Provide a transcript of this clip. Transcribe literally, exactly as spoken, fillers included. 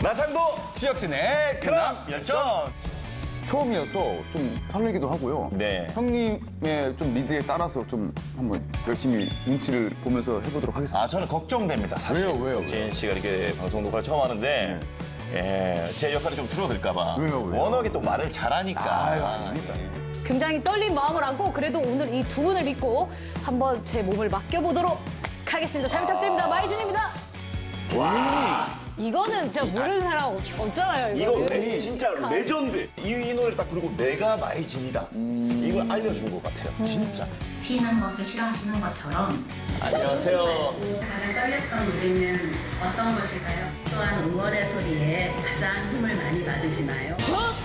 마상도 지역진의 근황 열정. 처음이어서 좀 설레기도 하고요. 네. 형님의 좀 리드에 따라서 좀 한번 열심히 눈치를 보면서 해보도록 하겠습니다. 아, 저는 걱정됩니다, 사실. 왜요, 왜요, 왜요? 지인 씨가 이렇게 방송 녹화를 처음 하는데, 예, 제 역할이 좀 줄어들까봐. 왜요, 왜요? 워낙에 또 말을 잘하니까. 아유, 아닙니다. 굉장히 떨린 마음을 안고 그래도 오늘 이 두 분을 믿고 한번 제 몸을 맡겨보도록 하겠습니다. 잘 부탁드립니다. 마이준입니다. 와. 이거는 진짜 모르는 사람 없, 없잖아요. 이거 이거는. 레, 진짜 가- 레전드. 이, 이 노래를 딱 부르고 내가 마이진이다. 이걸 알려준 것 같아요. 진짜. 피는 것을 싫어하시는 것처럼 안녕하세요. 가장 떨렸던 무대는 어떤 것일까요? 또한 응원의 소리에 가장 힘을 많이 받으시나요? 어?